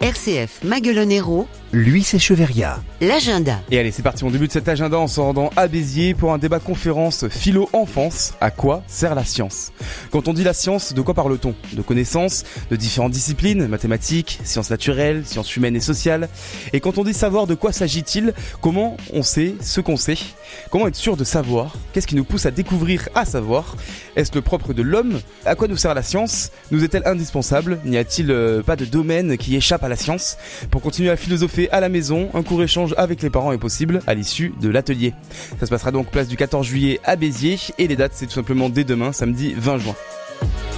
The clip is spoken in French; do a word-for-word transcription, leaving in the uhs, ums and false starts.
R C F Maguelone-Hérault, Lui, c'est Cheverria. l'agenda. Et allez, c'est parti, on débute cet agenda en se rendant à Béziers pour un débat conférence philo-enfance. À quoi sert la science ? Quand on dit la science, de quoi parle-t-on ? De connaissances, de différentes disciplines, mathématiques, sciences naturelles, sciences humaines et sociales. Et quand on dit savoir, de quoi s'agit-il ? Comment on sait ce qu'on sait ? Comment être sûr de savoir ? Qu'est-ce qui nous pousse à découvrir, à savoir ? Est-ce le propre de l'homme ? À quoi nous sert la science ? Nous est-elle indispensable ? N'y a-t-il euh, pas de domaine qui échappe à la science ? Pour continuer à philosopher à la maison, un court échange avec les parents est possible à l'issue de l'atelier. Ça se passera donc place du quatorze juillet à Béziers et les dates c'est tout simplement dès demain, samedi vingt juin.